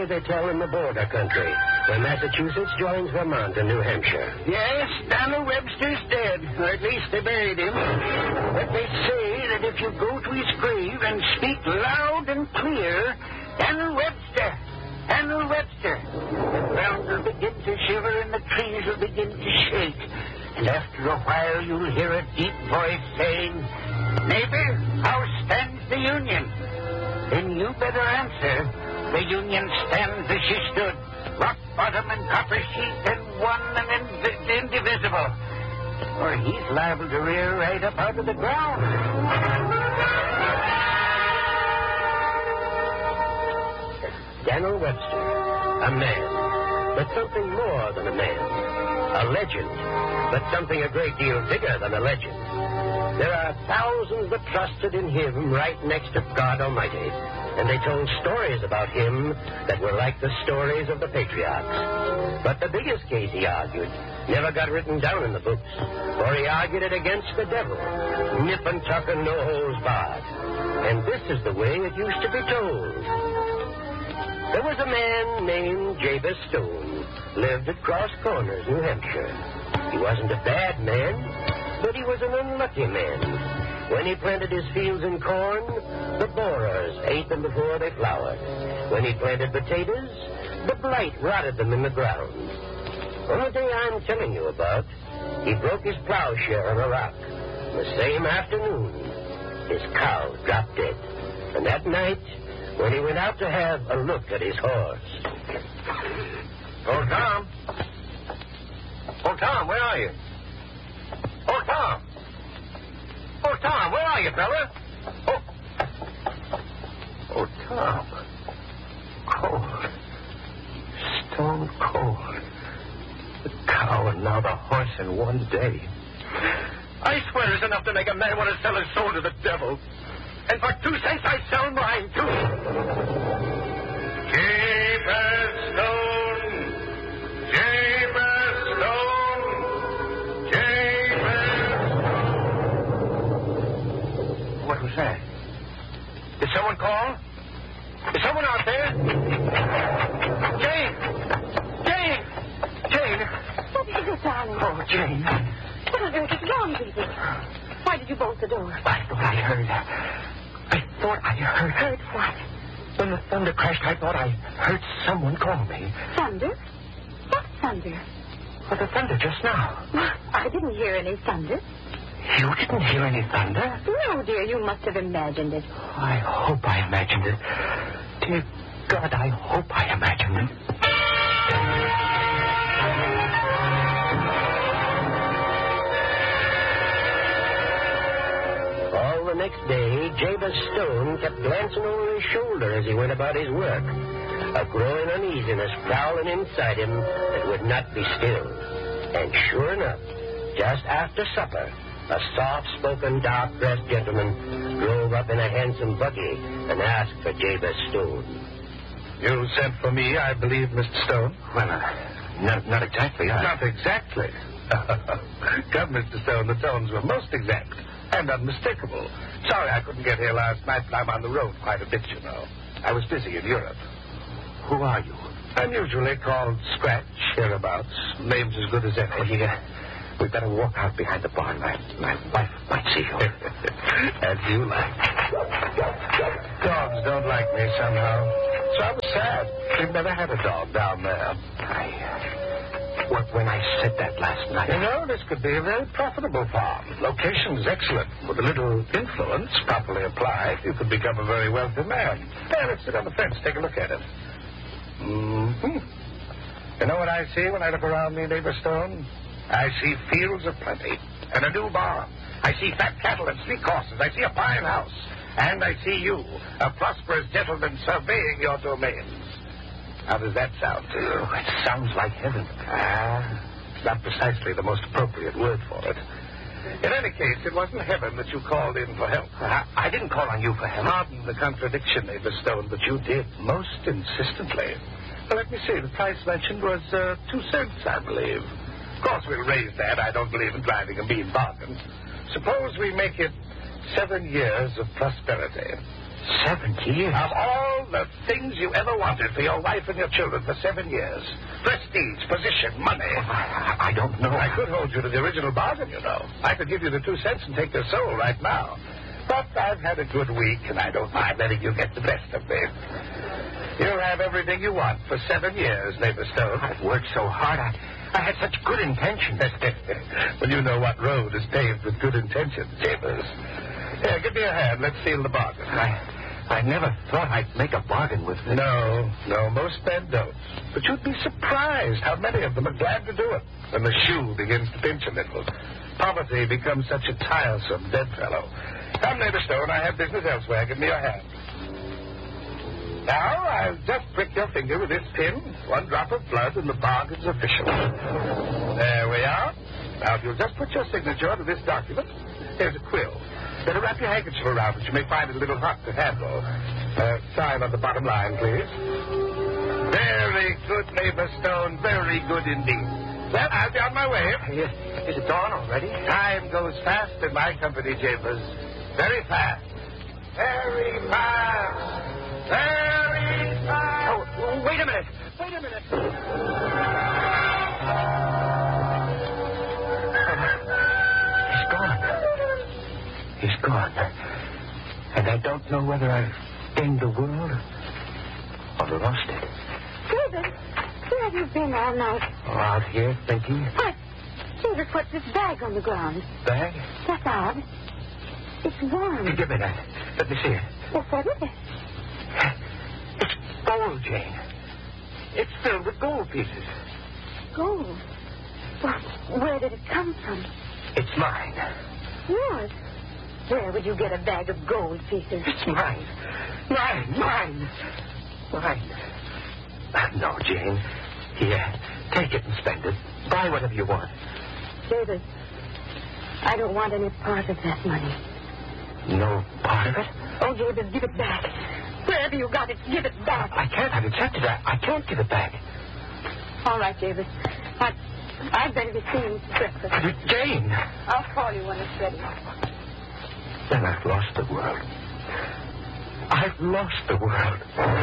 they tell, in the border country, where Massachusetts joins Vermont and New Hampshire. Yes, Daniel Webster's dead, or at least they buried him. But they say that if you go to his grave and speak loud and clear, Daniel Webster, Daniel Webster, the ground will begin to shiver and the trees will begin to shake. And after a while you'll hear a deep voice saying, "Neighbor, how stands the Union?" Then you better answer, "The Union stands as she stood, rock bottom and copper sheet, and one and indivisible." Or he's liable to rear right up out of the ground. Daniel Webster, a man, but something more than a man. A legend, but something a great deal bigger than a legend. There are thousands that trusted in him right next to God Almighty, and they told stories about him that were like the stories of the patriarchs. But the biggest case, he argued, never got written down in the books, for he argued it against the devil, nip and tuck and no holds barred. And this is the way it used to be told. There was a man named Jabez Stone, lived at Cross Corners, New Hampshire. He wasn't a bad man, but he was an unlucky man. When he planted his fields in corn, the borers ate them before they flowered. When he planted potatoes, the blight rotted them in the ground. On the day I'm telling you about, he broke his plowshare on a rock. The same afternoon, his cow dropped dead. And that night, when he went out to have a look at his horse. Oh, Tom. Oh, Tom, where are you? Oh, Tom. Oh, Tom, where are you, fella? Oh, Tom. Cold. Stone cold. The cow and now the horse in one day. I swear it's enough to make a man want to sell his soul to the devil. And for 2 cents, I sell mine, too. Jabez Stone! Jabez Stone! Jabez! What was that? Did someone call? Is someone out there? Jane! Jane! Jane! What is it, darling? Oh, Jane. What on earth is wrong, Peter? Why did you bolt the door? I thought I heard. Heard what? When the thunder crashed, I thought I heard someone call me. Thunder? What thunder? Well, the thunder just now. I didn't hear any thunder. You didn't hear any thunder? No, dear, you must have imagined it. I hope I imagined it. Dear God, I hope I imagined it. All the next day, Jabez Stone kept glancing over his shoulder as he went about his work. A growing uneasiness prowling inside him that would not be still. And sure enough, just after supper, a soft-spoken, dark-dressed gentleman drove up in a handsome buggy and asked for Jabez Stone. You sent for me, I believe, Mr. Stone? Well, not exactly. Not exactly. Come, Mr. Stone, the tones were most exact and unmistakable. Sorry I couldn't get here last night, but I'm on the road quite a bit, you know. I was busy in Europe. Who are you? I'm usually called Scratch, hereabouts. Name's as good as any. Oh, yeah. We'd better walk out behind the barn. My wife might see you. As you like. Dogs don't like me somehow. So I was sad. We've never had a dog down there. When I said that last night. You know, this could be a very profitable farm. Location's excellent. With a little influence properly applied, you could become a very wealthy man. There, let's sit on the fence. Take a look at it. Mm-hmm. You know what I see when I look around me, neighbor Stone? I see fields of plenty and a new barn. I see fat cattle and sleek horses. I see a fine house. And I see you, a prosperous gentleman surveying your domains. How does that sound to you? It sounds like heaven. It's not precisely the most appropriate word for it. In any case, it wasn't heaven that you called in for help. I didn't call on you for help. Pardon the contradiction, neighbor Stone, but you did most insistently. Well, let me see. The price mentioned was 2 cents, I believe. Of course, we'll raise that. I don't believe in driving a mean bargain. Suppose we make it 7 years of prosperity. 7 years? Of all the things you ever wanted for your wife and your children for 7 years. Prestige, position, money. I don't know. I could hold you to the original bargain, you know. I could give you the 2 cents and take your soul right now. But I've had a good week, and I don't mind letting you get the best of me. You'll have everything you want for 7 years, Neighbor Stone. I've worked so hard. I had such good intentions. Well, you know what road is paved with good intentions, Chambers. Here, give me a hand. Let's seal the bargain. I never thought I'd make a bargain with them. No, most men don't. But you'd be surprised how many of them are glad to do it when the shoe begins to pinch a little. Poverty becomes such a tiresome bedfellow. Come, Neighbor Stone, I have business elsewhere. Give me your hand. Now, I'll just prick your finger with this pin. 1 drop of blood, and the bargain's official. There we are. Now, if you'll just put your signature to this document, here's a quill. Better wrap your handkerchief around it. You may find it a little hot to handle. Sign on the bottom line, please. Very good, Neighbor Stone. Very good indeed. Well, I'll be on my way. Is it dawn already? Time goes fast in my company, Chambers. Very fast. Very fast. Very fast. Oh, wait a minute. He's gone. And I don't know whether I've gained the world or lost it. David, where have you been all night? Oh, out here thinking. What? David, what's this bag on the ground? Bag? That's odd. It's warm. Give me that. Let me see it. Yes, David. It's gold, Jane. It's filled with gold pieces. Gold. Well, where did it come from? It's mine. Yours. Where would you get a bag of gold pieces? It's mine. Mine. No, Jane. Here, take it and spend it. Buy whatever you want. David, I don't want any part of that money. No part of it? Oh, David, give it back. Wherever you got it, give it back. I can't. I've accepted it. I can't give it back. All right, David. I'd better be seeing breakfast. Jane! I'll call you when it's ready. Then I've lost the world. I've lost the world.